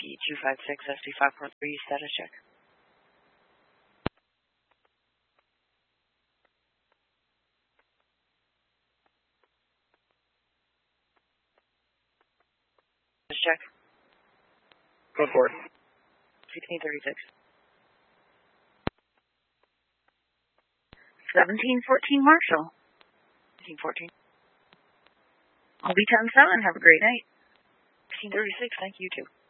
256 SD543 status check. Status check. Go for it. 1636. 1714 Marshall. 1714. I'll be 10-7. Have a great night. 1636. Thank you, too.